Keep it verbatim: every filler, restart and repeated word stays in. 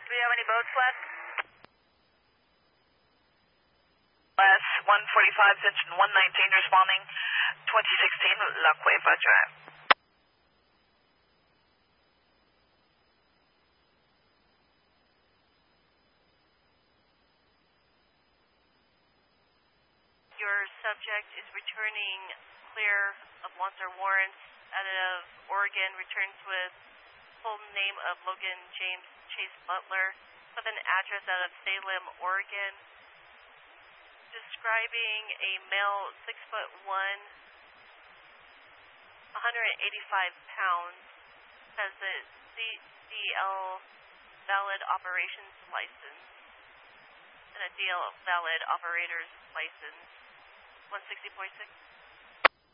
Do we have any boats left? S one forty-five, Station one nineteen, responding twenty sixteen, La Cueva Drive. Your subject is returning clear of wants or warrants out of Oregon, returns with full name of Logan James Chase Butler, with an address out of Salem, Oregon, describing a male six foot one, one hundred eighty-five pounds, has a C D L valid operations license and a D L valid operator's license. one sixty point six.